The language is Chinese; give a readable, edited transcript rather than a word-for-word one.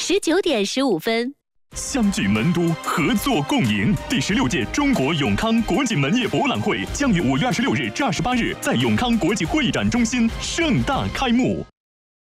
19点15分。 相聚门都，合作共赢。第16届中国永康国际门业博览会将于5月26日至28日在永康国际会议展中心盛大开幕。